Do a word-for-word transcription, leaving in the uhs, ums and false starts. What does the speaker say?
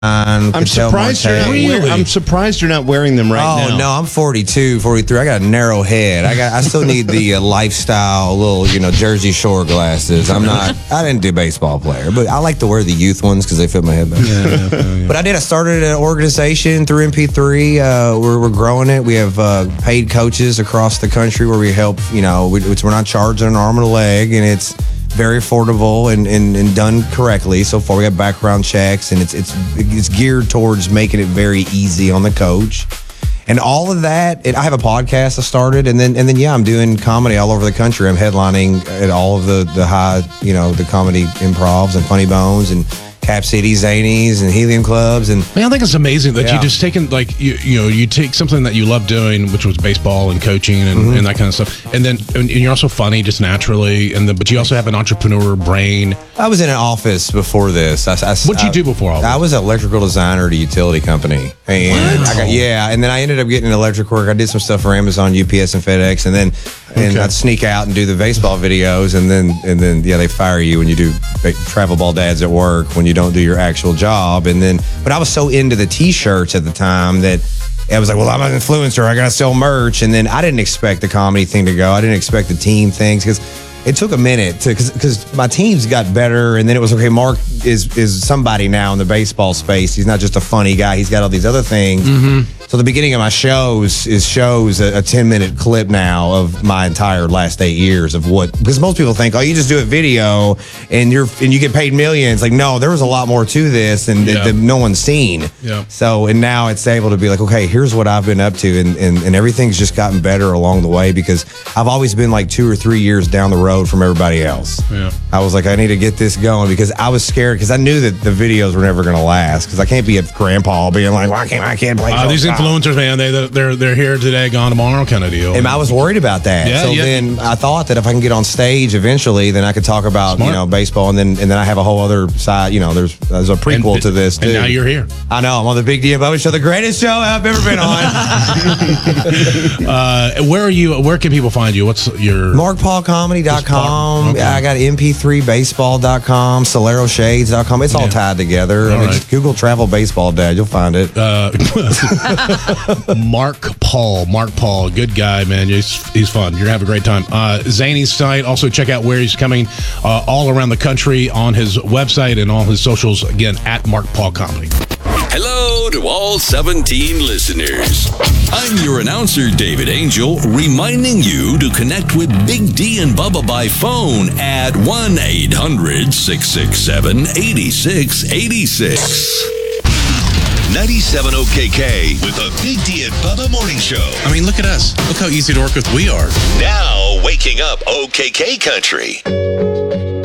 I'm surprised you're not wearing, I'm surprised you're not wearing them right oh, now. Oh no, I'm forty-two, forty-three. I got a narrow head. I got. I still need the uh, lifestyle little, you know, Jersey Shore glasses. I'm not. I didn't do baseball player, but I like to wear the youth ones because they fit my head better. Yeah, yeah, yeah. But I did. I started an organization through M P three. Uh, we're, we're growing it. We have uh, paid coaches across the country where we help. You know, we, we're not charging an arm and a leg, and it's very affordable and, and, and done correctly. So far, we have background checks, and it's it's it's geared towards making it very easy on the coach. And all of that, it, I have a podcast I started, and then and then yeah, I'm doing comedy all over the country. I'm headlining at all of the the high, you know, the comedy improvs and Funny Bones and Cap City, Zanies, and Helium Clubs. And man, I think it's amazing that yeah. you just taken like you you know you take something that you love doing, which was baseball and coaching and, mm-hmm. and that kind of stuff, and then and you're also funny just naturally, and then but you also have an entrepreneur brain. I was in an office before this. I, I, What'd you do before all this? I was an electrical designer at a utility company, and I got, yeah, and then I ended up getting electric work. I did some stuff for Amazon, U P S, and FedEx, and then and okay. I'd sneak out and do the baseball videos, and then and then yeah, they fire you when you do travel ball dads at work when you don't do your actual job. And then, but I was so into the T-shirts at the time that I was like, well, I'm an influencer. I got to sell merch. And then I didn't expect the comedy thing to go. I didn't expect the team things because it took a minute to because my teams got better. And then it was, okay, Mark is is somebody now in the baseball space. He's not just a funny guy. He's got all these other things. Mm-hmm. So the beginning of my shows is shows a, a ten minute clip now of my entire last eight years of what, because most people think, oh, you just do a video and you're and you get paid millions. Like, no, there was a lot more to this and yeah. that, that no one's seen. Yeah. So, and now it's able to be like, okay, here's what I've been up to. And, and, and everything's just gotten better along the way because I've always been like two or three years down the road from everybody else. Yeah. I was like, I need to get this going because I was scared because I knew that the videos were never going to last because I can't be a grandpa being like, why can't I can't play uh, these influencers, man, they they're they're here today, gone tomorrow, kind of deal. And I was worried about that. Yeah, so yeah. then I thought that if I can get on stage eventually, then I could talk about Smart. you know baseball, and then and then I have a whole other side. You know, there's there's a prequel and, to this too. And now you're here. I know I'm on the Big D and Bubba Show, the greatest show I've ever been on. uh, where are you? Where can people find you? What's your mark paul comedy dot com? Okay. I got M P three baseball dot com, solero shades dot com. It's all yeah. tied together. All I mean, right. Just Google Travel Baseball Dad, you'll find it. Uh, Mark Paul, Mark Paul, good guy, man. He's, he's fun. You're gonna have a great time. Uh, Zany's site. Also check out where he's coming uh, all around the country on his website and all his socials. Again, at Mark Paul Comedy. Hello to all seventeen listeners. I'm your announcer, David Angel, reminding you to connect with Big D and Bubba by phone at one eight hundred six six seven eight six eight six. ninety-seven O K K with a Big D and Bubba morning show. I mean, look at us. Look how easy to work with we are. Now, waking up O K K country.